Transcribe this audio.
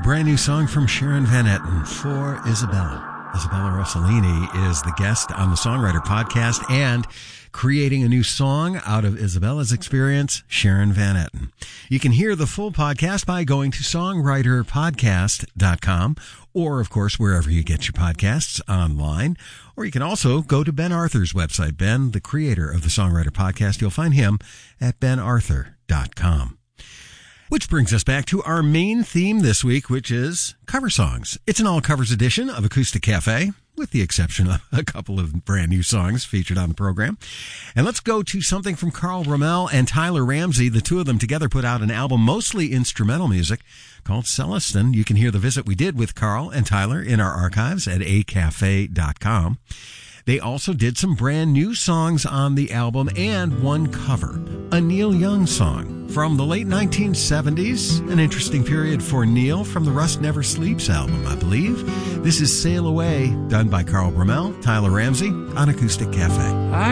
brand new song from Sharon Van Etten for Isabella. Isabella Rossellini is the guest on the Songwriter Podcast, and creating a new song out of Isabella's experience, Sharon Van Etten. You can hear the full podcast by going to songwriterpodcast.com, or, of course, wherever you get your podcasts online. Or you can also go to Ben Arthur's website. Ben, the creator of the Songwriter Podcast, you'll find him at benarthur.com. Which brings us back to our main theme this week, which is cover songs. It's an all-covers edition of Acoustic Cafe, with the exception of a couple of brand new songs featured on the program. And let's go to something from Carl Rommel and Tyler Ramsey. The two of them together put out an album, mostly instrumental music, called Celestin. You can hear the visit we did with Carl and Tyler in our archives at acafe.com. They also did some brand new songs on the album and one cover, a Neil Young song from the late 1970s, an interesting period for Neil, from the Rust Never Sleeps album, I believe. This is Sail Away, done by Carl Rommel, Tyler Ramsey on Acoustic Cafe.